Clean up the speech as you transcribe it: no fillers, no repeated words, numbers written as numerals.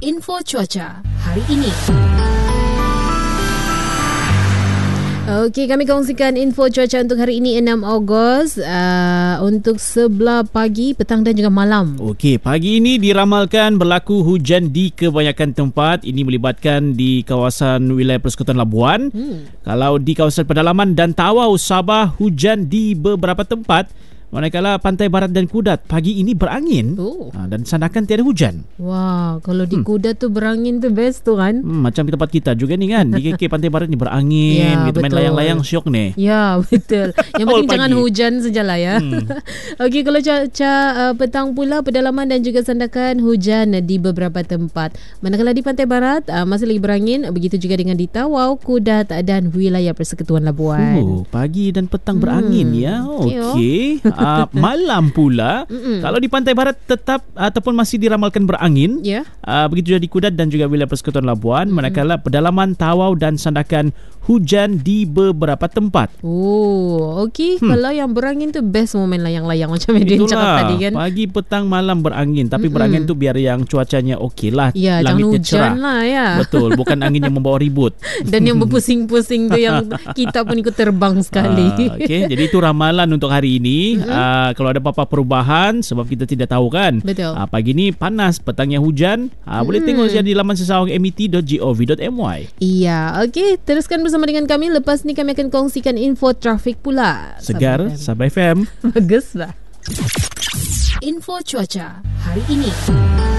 Info cuaca hari ini. Okey, kami kongsikan info cuaca untuk hari ini 6 Ogos untuk sebelah pagi, petang dan juga malam. Okey, pagi ini diramalkan berlaku hujan di kebanyakan tempat. Ini melibatkan di kawasan wilayah Persekutuan Labuan. Kalau di kawasan pedalaman dan Tawau, Sabah, hujan di beberapa tempat. Manakala pantai barat dan Kudat pagi ini berangin dan sandakan tiada hujan. Wah, kalau di Kudat tu berangin tu best tu kan. Macam di tempat kita juga ni kan. Di KK pantai barat ni berangin, gitu, main layang-layang syok ni. Ya, betul. Yang penting jangan hujan sajalah ya. Okey, kalau cuaca petang pula, pedalaman dan juga sandakan hujan di beberapa tempat. Manakala di pantai barat masih lagi berangin, begitu juga dengan di Tawau, Kudat dan wilayah Persekutuan Labuan. Pagi dan petang berangin ya. Okey. Malam pula kalau di pantai barat tetap ataupun masih diramalkan berangin, begitu juga di Kudat dan juga wilayah Persekutuan Labuan. Manakala pedalaman, Tawau dan sandakan hujan di beberapa tempat. Okey. Kalau yang berangin tu best momen layang-layang macam Edwin cakap tadi kan. Pagi, petang, malam berangin. Tapi berangin tu biar yang cuacanya okey lah. Ya, langitnya jangan cerah hujan lah ya. Betul, bukan angin yang membawa ribut. Dan yang berpusing-pusing tu yang kita pun ikut terbang sekali. Okey, jadi itu ramalan untuk hari ini. Kalau ada apa-apa perubahan, sebab kita tidak tahu kan. Betul. Pagi ni panas, petangnya hujan. Boleh tengok saja di laman sesawang met.gov.my. Iya, okey. Teruskan bersama dengan kami. Lepas ni kami akan kongsikan info trafik pula. Segar Sabah FM. Bagus lah. Info cuaca hari ini.